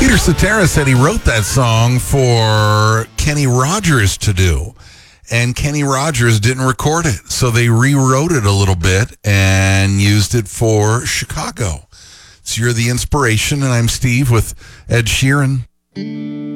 Peter Cetera said he wrote that song for Kenny Rogers to do. And Kenny Rogers didn't record it. So they rewrote it a little bit and used it for Chicago. So you're the inspiration, and I'm Steve with Ed Sheeran.